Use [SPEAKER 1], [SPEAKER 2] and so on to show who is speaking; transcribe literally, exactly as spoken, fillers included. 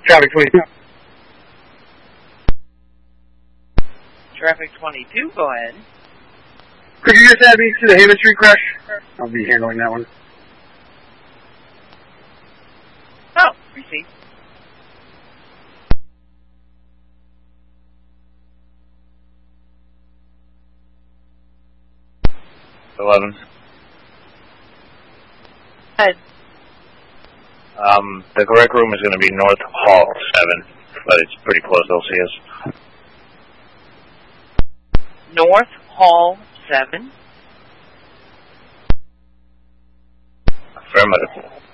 [SPEAKER 1] Traffic twenty-two.
[SPEAKER 2] Traffic twenty-two, go ahead.
[SPEAKER 1] Could you just add me to the Haven Street crash? I'll be handling that one.
[SPEAKER 2] Oh, received.
[SPEAKER 3] eleven.
[SPEAKER 2] Ahead.
[SPEAKER 3] Um, the correct room is going to be North Hall seven, but it's pretty close, they'll see us.
[SPEAKER 2] North Hall seven.
[SPEAKER 3] Affirmative.